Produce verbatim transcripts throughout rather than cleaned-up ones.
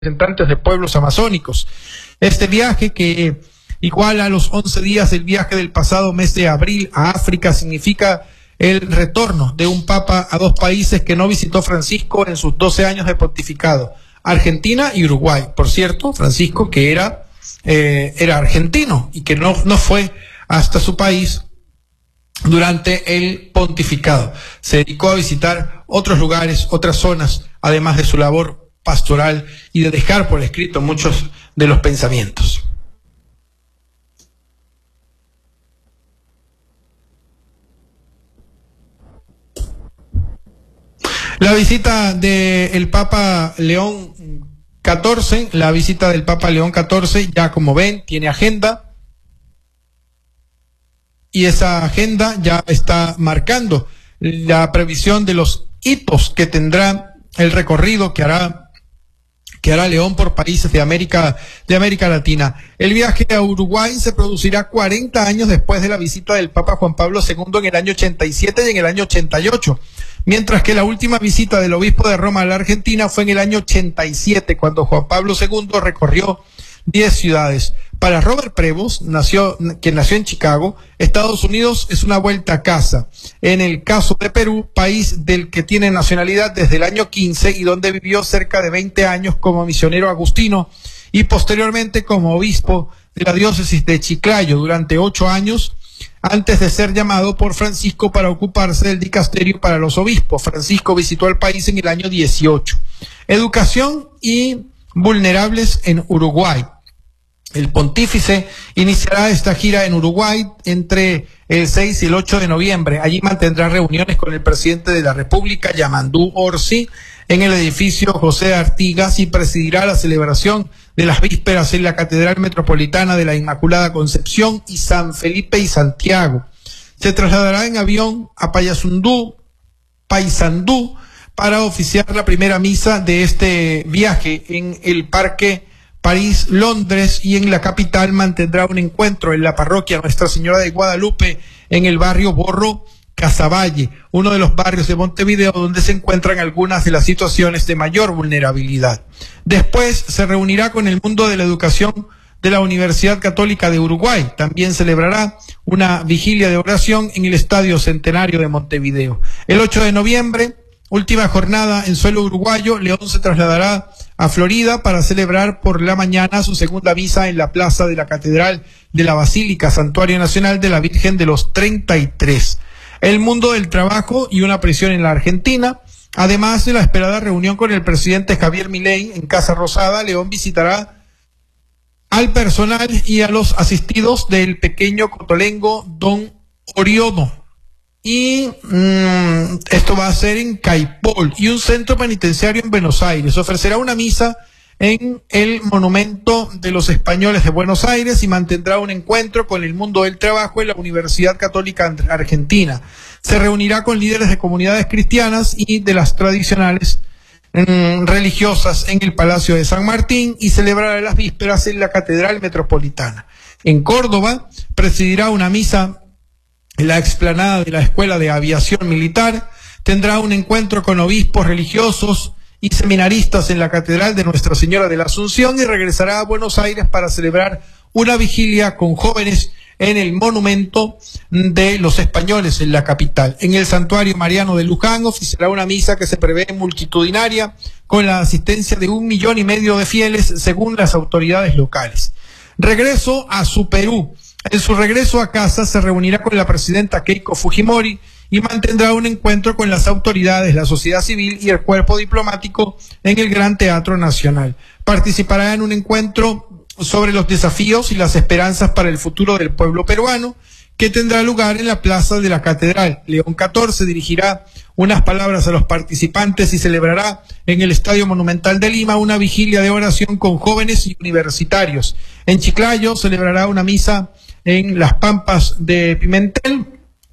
representantes de pueblos amazónicos. Este viaje, que igual a los once días del viaje del pasado mes de abril a África, significa el retorno de un papa a dos países que no visitó Francisco en sus doce años de pontificado, Argentina y Uruguay. Por cierto, Francisco, que era, eh, era argentino y que no, no fue hasta su país durante el pontificado. Se dedicó a visitar otros lugares, otras zonas, además de su labor pastoral y de dejar por escrito muchos de los pensamientos. La visita del Papa León catorce, la visita del Papa León catorce, ya como ven, tiene agenda, y esa agenda ya está marcando la previsión de los hitos que tendrá el recorrido que hará que hará León por países de América, de América Latina. El viaje a Uruguay se producirá cuarenta años después de la visita del Papa Juan Pablo segundo en el año ochenta y siete y en el año ochenta y ocho, mientras que la última visita del obispo de Roma a la Argentina fue en el año ochenta y siete, cuando Juan Pablo segundo recorrió diez ciudades. Para Robert Prevost, nació, quien nació en Chicago, Estados Unidos es una vuelta a casa. En el caso de Perú, país del que tiene nacionalidad desde el año quince y donde vivió cerca de veinte años como misionero agustino y posteriormente como obispo de la diócesis de Chiclayo durante ocho años, antes de ser llamado por Francisco para ocuparse del dicasterio para los obispos. Francisco visitó el país en el año dieciocho. Educación y vulnerables en Uruguay. El pontífice iniciará esta gira en Uruguay entre el seis y el ocho de noviembre. Allí mantendrá reuniones con el presidente de la República, Yamandú Orsi, en el edificio José Artigas, y presidirá la celebración de las vísperas en la Catedral Metropolitana de la Inmaculada Concepción y San Felipe y Santiago. Se trasladará en avión a Payasundú, Paysandú, para oficiar la primera misa de este viaje en el Parque París, Londres, y en la capital mantendrá un encuentro en la parroquia Nuestra Señora de Guadalupe en el barrio Borro Casaballe, uno de los barrios de Montevideo donde se encuentran algunas de las situaciones de mayor vulnerabilidad. Después se reunirá con el mundo de la educación de la Universidad Católica de Uruguay. También celebrará una vigilia de oración en el Estadio Centenario de Montevideo. El ocho de noviembre, última jornada en suelo uruguayo, León se trasladará a Florida para celebrar por la mañana su segunda misa en la plaza de la Catedral de la Basílica, Santuario Nacional de la Virgen de los treinta y tres. El mundo del trabajo y una prisión en la Argentina. Además de la esperada reunión con el presidente Javier Milei en Casa Rosada, León visitará al personal y a los asistidos del pequeño cotolengo Don Oriodo. Y mmm, esto va a ser en Caipol, y un centro penitenciario en Buenos Aires. Ofrecerá una misa en el Monumento de los Españoles de Buenos Aires y mantendrá un encuentro con el mundo del trabajo en la Universidad Católica Argentina. Se reunirá con líderes de comunidades cristianas y de las tradicionales mmm, religiosas en el Palacio de San Martín y celebrará las vísperas en la Catedral Metropolitana. En Córdoba presidirá una misa en la explanada de la Escuela de Aviación Militar. Tendrá un encuentro con obispos religiosos y seminaristas en la Catedral de Nuestra Señora de la Asunción y regresará a Buenos Aires para celebrar una vigilia con jóvenes en el Monumento de los Españoles en la capital. En el Santuario Mariano de Luján oficiará una misa que se prevé multitudinaria con la asistencia de un millón y medio de fieles según las autoridades locales. Regreso a su Perú. En su regreso a casa se reunirá con la presidenta Keiko Fujimori y mantendrá un encuentro con las autoridades, la sociedad civil y el cuerpo diplomático en el Gran Teatro Nacional. Participará en un encuentro sobre los desafíos y las esperanzas para el futuro del pueblo peruano, que tendrá lugar en la plaza de la Catedral. León catorce dirigirá unas palabras a los participantes y celebrará en el Estadio Monumental de Lima una vigilia de oración con jóvenes y universitarios. En Chiclayo celebrará una misa en las Pampas de Pimentel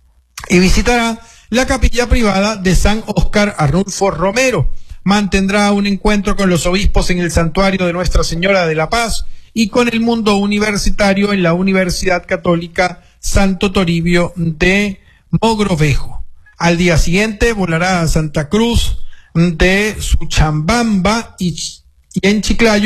y visitará la capilla privada de San Óscar Arnulfo Romero. Mantendrá un encuentro con los obispos en el santuario de Nuestra Señora de la Paz y con el mundo universitario en la Universidad Católica Santo Toribio de Mogrovejo. Al día siguiente volará a Santa Cruz de Suchambamba y, y en Chiclayo